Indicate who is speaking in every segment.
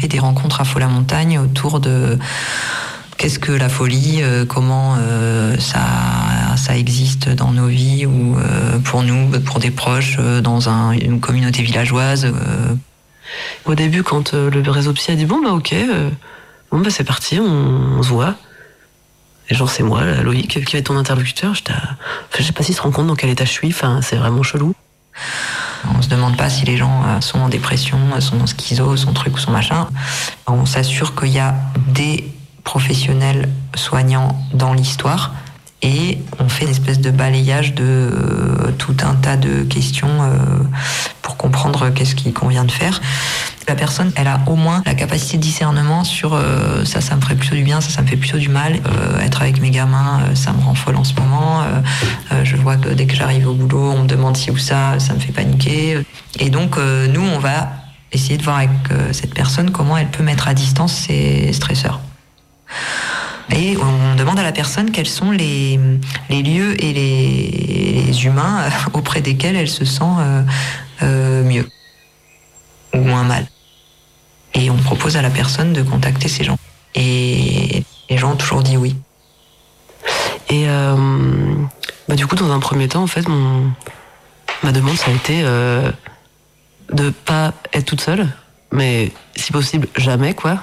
Speaker 1: fait des rencontres à Faux-la-Montagne autour de qu'est-ce que la folie, comment ça existe dans nos vies ou pour nous, pour des proches, dans une communauté villageoise.
Speaker 2: Au début, quand le réseau psy a dit ok, c'est parti, on se voit. Et genre c'est moi, Loïc, qui va être ton interlocuteur. Je sais pas s'il se rend compte dans quel état je suis. C'est vraiment chelou.
Speaker 1: On se demande pas si les gens sont en dépression, sont en schizo, sont truc ou sont machin. On s'assure qu'il y a des professionnels soignants dans l'histoire et on fait une espèce de balayage de tout un tas de questions pour comprendre qu'est-ce qu'il convient de faire. La personne, elle a au moins la capacité de discernement sur ça me ferait plutôt du bien, ça me fait plutôt du mal. Être avec mes gamins, ça me rend folle en ce moment. Je vois que dès que j'arrive au boulot, on me demande ci ou ça me fait paniquer. Et donc, nous, on va essayer de voir avec cette personne comment elle peut mettre à distance ses stresseurs. Et on demande à la personne quels sont les lieux et les humains auprès desquels elle se sent mieux ou moins mal. Et on propose à la personne de contacter ces gens. Et les gens ont toujours dit oui.
Speaker 2: Et du coup, dans un premier temps, en fait, ma demande, ça a été de pas être toute seule, mais si possible, jamais, quoi.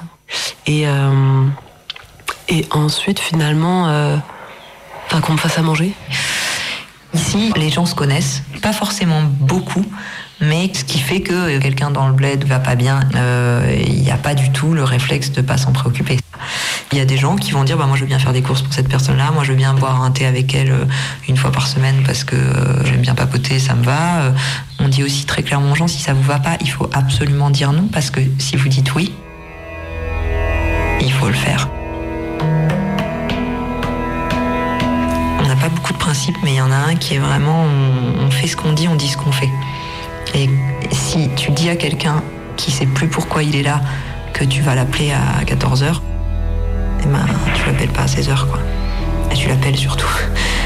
Speaker 2: Et ensuite, finalement, qu'on me fasse à manger.
Speaker 1: Ici, les gens se connaissent, pas forcément beaucoup, mais ce qui fait que quelqu'un dans le bled va pas bien, il n'y a pas du tout le réflexe de pas s'en préoccuper. Il y a des gens qui vont dire moi je veux bien faire des courses pour cette personne-là, moi je veux bien boire un thé avec elle une fois par semaine parce que j'aime bien papoter, ça me va. On dit aussi très clairement aux gens, si ça vous va pas, il faut absolument dire non, parce que si vous dites oui, il faut le faire. On n'a pas beaucoup de principes, mais il y en a un qui est vraiment on fait ce qu'on dit ce qu'on fait. Et si tu dis à quelqu'un qui sait plus pourquoi il est là que tu vas l'appeler à 14h, tu l'appelles pas à 16h, quoi. Et tu l'appelles surtout.